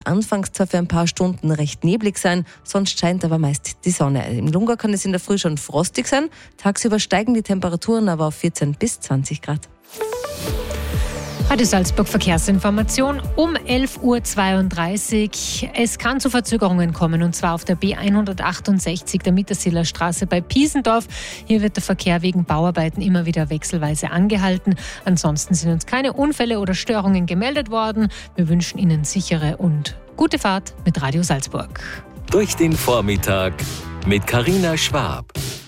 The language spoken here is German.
anfangs zwar für ein paar Stunden recht neblig sein, sonst scheint aber meist die Sonne. Im Lungau kann es in der Früh schon frostig sein. Tagsüber steigen die Temperaturen aber auf 14 bis 20 Grad. Heute Salzburg Verkehrsinformation um 11.32 Uhr. Es kann zu Verzögerungen kommen, und zwar auf der B168 der Mittersiller Straße bei Piesendorf. Hier wird der Verkehr wegen Bauarbeiten immer wieder wechselweise angehalten. Ansonsten sind uns keine Unfälle oder Störungen gemeldet worden. Wir wünschen Ihnen sichere und gute Fahrt mit Radio Salzburg. Durch den Vormittag mit Carina Schwab.